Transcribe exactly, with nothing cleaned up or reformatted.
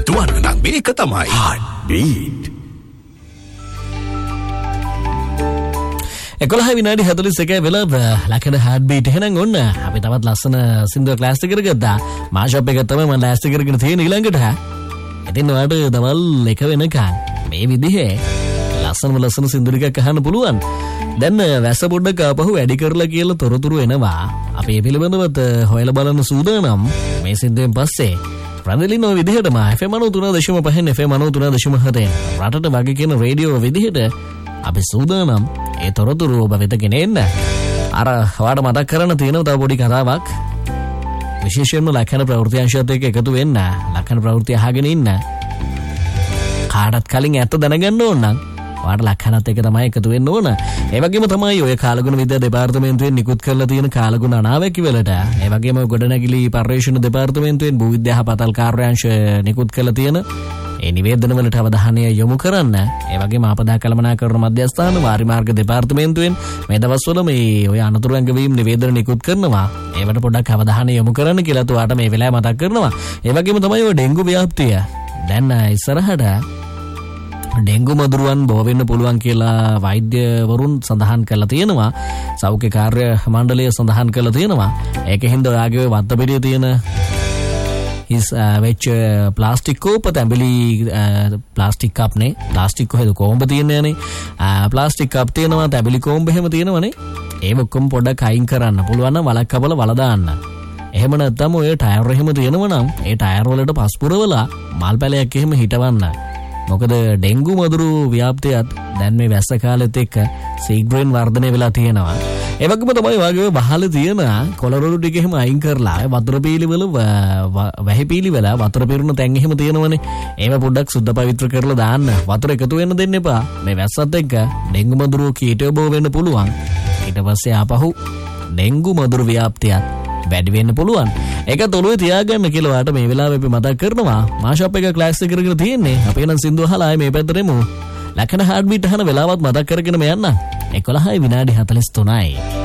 දුවන්න නම් මේක තමයි Heartbeat. එකොළහ විනාඩි හතළිස් එකයි වෙලාව. ලකන Heartbeat එහෙනම් ඔන්න අපි තවත් ලස්සන සින්දුවක් ක්ලාස් එකකට ගත්තා. මාෂප් එක තමයි මම ලාස්ට් එකකට තියෙන ඊළඟට. ඉතින් ඔයාලට දවල් එක වෙනකන් මේ විදිහේ ලස්සන ලස්සන සින්දු ටිකක් අහන්න පුළුවන්. දැන් වැස්ස පොඩ්ඩක් ආපහු වැඩි කරලා කියලා තොරතුරු එනවා. අපි මේ පිළිබඳව හොයලා බලන්න සූදානම්. මේ සින්දුවෙන් පස්සේ රන්දලින් ඔය විදිහටම එෆ් එම් නවය තුන දශම පහ එෆ් එම් නවය තුන දශම හත රටට වගේ කියන රේඩියෝ විදිහට අපි සූදානම් ඒ තොරතුරු ඔබ වෙත ගෙන එන්න. අර ඔයාලට මතක් කරන්න තියෙන තව පොඩි කතාවක්. විශේෂයෙන්ම ලක්ෂණ ප්‍රවෘත්ති අංශයත් එක්ක එකතු වෙන්න. ලක්ෂණ ප්‍රවෘත්ති අහගෙන ඉන්න. කාටත් කලින් ඇත්ත දැනගන්න ඕන නම් ඔයාලට ලක්ෂණත් එක්ක තමයි එකතු වෙන්න ඕන. ඒ වගේම තමයි ඔය කාලගුණ විද්‍යා දෙපාර්තමේන්තුවෙන් නිකුත් කරලා තියෙන කාලගුණ අනාවැකි වලට, ඒ වගේම ගොඩනැගිලි පර්යේෂණ දෙපාර්තමේන්තුවෙන් භූවිද්‍යා හපතල් කාර්යාංශ නිකුත් කරලා තියෙන ඒ නිවේදන වලට අවධානය යොමු කරන්න. ඒ වගේම ආපදා කළමනාකරණ මධ්‍යස්ථාන වාරි මාර්ග දෙපාර්තමේන්තුවෙන් මේ දවස්වල මේ ඔය අනතුරු ඇඟවීම් නිවේදන නිකුත් කරනවා. ඒවට පොඩ්ඩක් අවධානය යොමු කරන්න කියලා තුවාට මේ වෙලාවේ මතක් කරනවා. ඒ වගේම තමයි ඔය ඩෙන්ගු ව්‍යාප්තිය දැන් ඉස්සරහට ඩෙන්ගු මදුරුවන් බෝ වෙන්න පුළුවන් කියලා වෛද්‍යවරුන් සඳහන් කරලා තියෙනවා. සෞඛ්‍ය කාර්ය මණ්ඩලය සඳහන් කරලා තියෙනවා. ඒකෙන්ද ඔයාගේ වත්ත පිටියේ තියෙන හිස් වෙච්ච ප්ලාස්ටික් කෝප තැඹිලි ප්ලාස්ටික් කප් නේ ප්ලාස්ටික් කොහෙද කොඹ තියන්නේ නේ ප්ලාස්ටික් කප් තියෙනවා තැඹිලි කොඹ එහෙම තියෙනවනේ. ඒක ඔක්කොම පොඩ්ඩක් අයින් කරන්න පුළුවන් නම් වලක් කපලා වල දාන්න. එහෙම නැත්නම් ඔය ටයර් එහෙම තියෙනවා නම් ඒ ටයර් වලට පස් පුරවලා මල් පැලයක් එහෙම හිටවන්න. මොකද ඩෙන්ගු මදුරු ව්‍යාප්තියත් දැන් මේ වැස්ස කාලෙත් එක්ක සීග්‍රෙන් වර්ධනය වෙලා තියෙනවා. ඒ වගේම තමයි වාගේ බහල තියෙන කොළරොඩු ටික එහෙම අයින් කරලා වතුර පීලිවල වැහි පීලිවල වතුර පිරුණු තැන් එහෙම තියෙනවනේ. ඒව පොඩ්ඩක් සුද්ධ පවිත්‍ර කරලා දාන්න. වතුර එකතු වෙන්න දෙන්න එපා. මේ වැස්සත් එක්ක ඩෙන්ගු මදුරු කීටය බෝ වෙන්න පුළුවන්. ඊට පස්සේ ආපහු ඩෙන්ගු මදුරු ව්‍යාප්තියත් වැඩි වෙන්න පුළුවන්. ඒක තොලුවේ තියාගන්න කියලා වාට මේ වෙලාවේ අපි මතක් කරනවා. මාෂප් එක ක්ලාස් එක කරගෙන තියෙන්නේ. අපි නම් සින්දු අහලා ආයේ මේ පැත්තටම ලක්ෂණ Heartbeat අහන වෙලාවත් මතක් කරගෙන යන්න. එකොළහයි විනාඩි හතළිස් තුනයි.